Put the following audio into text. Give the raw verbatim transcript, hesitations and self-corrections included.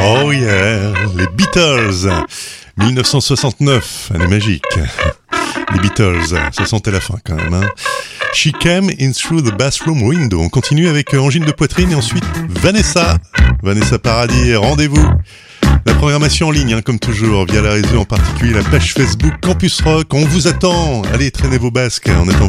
Oh yeah, les Beatles, dix-neuf cent soixante-neuf, année magique. Les Beatles, ça sentait la fin quand même. Hein. She Came In Through the Bathroom Window. On continue avec Angine de poitrine et ensuite Vanessa. Vanessa Paradis, rendez-vous. La programmation en ligne, hein, comme toujours, via la réseau, en particulier la page Facebook Campus Rock. On vous attend. Allez, traînez vos basques. En attendant